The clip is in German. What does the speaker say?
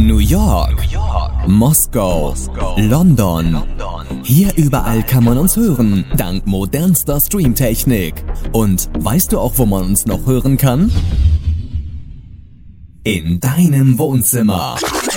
New York, Moskau, London. Hier überall kann man uns hören, dank modernster Streamtechnik. Und weißt du auch, wo man uns noch hören kann? In deinem Wohnzimmer.